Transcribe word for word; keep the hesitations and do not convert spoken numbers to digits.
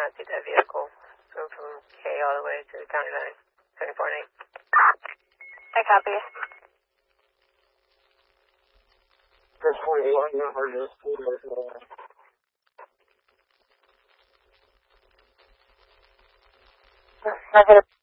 not see that vehicle. Going from K all the way to the county line, seventy-four and eight. I copy. First forty-one, not hard to see. Negative.